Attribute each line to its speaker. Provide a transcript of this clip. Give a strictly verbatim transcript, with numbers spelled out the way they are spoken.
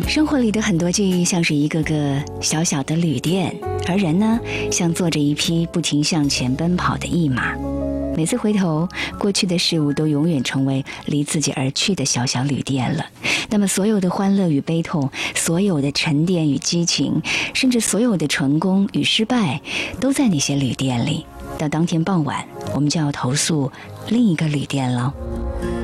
Speaker 1: 生活里的很多记忆像是一个个小小的旅店，而人呢，像坐着一匹不停向前奔跑的驿马。每次回头，过去的事物都永远成为离自己而去的小小旅店了。那么所有的欢乐与悲痛，所有的沉淀与激情，甚至所有的成功与失败，都在那些旅店里。到当天傍晚，我们就要投宿另一个旅店了。